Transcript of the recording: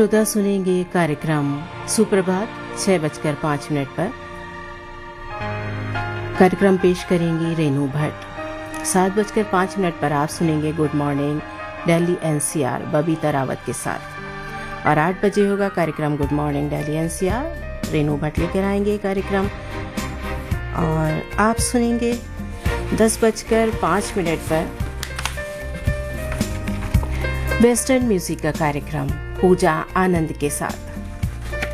श्रोता सुनेंगे कार्यक्रम सुप्रभात 6:05 पर। कार्यक्रम पेश करेंगी रेनू भट्ट। 7:05 पर आप सुनेंगे good morning Delhi NCR Babita Rawat के साथ। और 8 बजे होगा कार्यक्रम good morning Delhi NCR, Renu Bhatt लेकर आएंगे कार्यक्रम। और आप सुनेंगे 10:05 पर वेस्टर्न म्यूजिक का कार्यक्रम पूजा आनंद के साथ।